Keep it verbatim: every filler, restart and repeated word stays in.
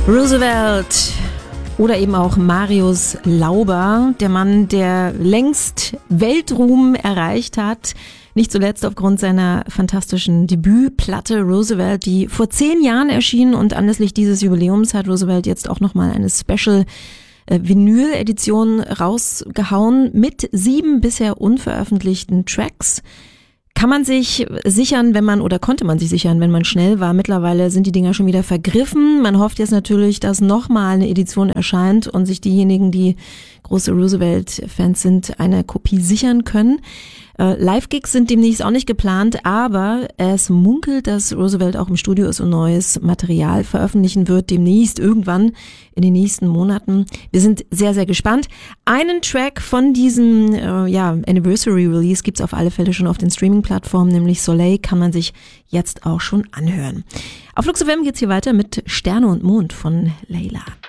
Roosevelt oder eben auch Marius Lauber, der Mann, der längst Weltruhm erreicht hat. Nicht zuletzt aufgrund seiner fantastischen Debütplatte Roosevelt, die vor zehn Jahren erschien, und anlässlich dieses Jubiläums hat Roosevelt jetzt auch nochmal eine Special Vinyl-Edition rausgehauen mit sieben bisher unveröffentlichten Tracks. Kann man sich sichern, wenn man, oder konnte man sich sichern, wenn man schnell war. Mittlerweile sind die Dinger schon wieder vergriffen. Man hofft jetzt natürlich, dass nochmal eine Edition erscheint und sich diejenigen, die große Roosevelt-Fans sind, eine Kopie sichern können. Äh, Live-Gigs sind demnächst auch nicht geplant, aber es munkelt, dass Roosevelt auch im Studio ist und neues Material veröffentlichen wird, demnächst, irgendwann in den nächsten Monaten. Wir sind sehr, sehr gespannt. Einen Track von diesem äh, ja, Anniversary-Release gibt's auf alle Fälle schon auf den Streaming-Plattformen, nämlich Soleil, kann man sich jetzt auch schon anhören. Auf Flux F M geht's hier weiter mit Sterne und Mond von Layla.